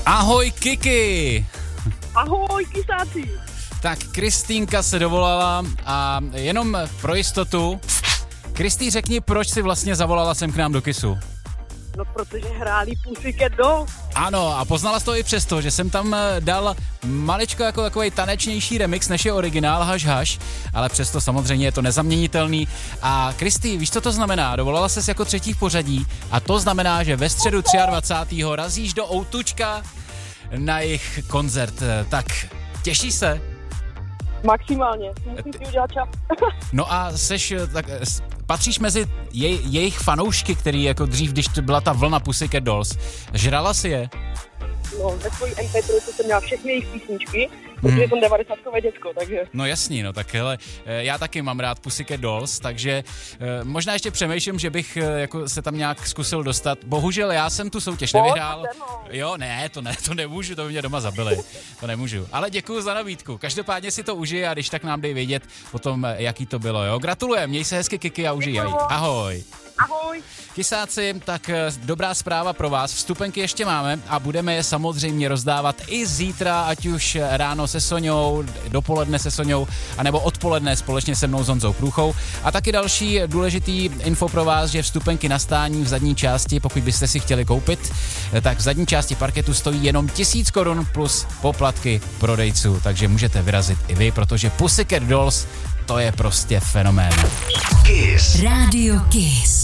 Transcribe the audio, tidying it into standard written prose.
Ahoj Kiki! Ahoj, kysáci! Tak Kristýnka se dovolala a jenom pro jistotu, Kristý, řekni, proč si vlastně zavolala sem k nám do Kissu? No, protože hráli Pussycat Dolls. Ano, a poznala jsi to i přesto, že jsem tam dal maličko jako takovej tanečnější remix, než je originál Haš Haš, ale přesto samozřejmě je to nezaměnitelný. A Kristý, víš, co to znamená? Dovolala ses jako třetí v pořadí a to znamená, že ve středu 23. razíš do Outučka na jejich koncert. Tak, těší se? Maximálně, musím si udělat čas. No a patříš mezi jejich fanoušky, který jako dřív, když to byla ta vlna Pussycat Dolls, žrala si je? No, ve svojí MP3 jsem měla všechny jejich písničky, protože jsem 90kové děcko, takže... No jasný, no tak hele, já taky mám rád Pussycat Dolls, takže možná ještě přemýšlím, že bych jako se tam nějak zkusil dostat. Bohužel já jsem tu soutěž nevyhrál. Jo, ne, to nemůžu, to by mě doma zabili. To nemůžu. Ale děkuju za nabídku. Každopádně si to užij a když tak nám dej vědět potom, jaký to bylo, jo. Gratulujem, měj se hezky, Kiki, a užij. Ahoj. Ahoj. Kysáci, tak dobrá zpráva pro vás. Vstupenky ještě máme a budeme je samozřejmě rozdávat i zítra, ať už ráno se Soňou, dopoledne se Soňou, anebo odpoledne společně se mnou s Honzou Průchou. A taky další důležitý info pro vás, že vstupenky na stání v zadní části, pokud byste si chtěli koupit, tak v zadní části parketu stojí jenom 1000 korun plus poplatky prodejců, takže můžete vyrazit i vy, protože Pussycat Dolls to je prostě fenomén. Kiss. Radio Kiss.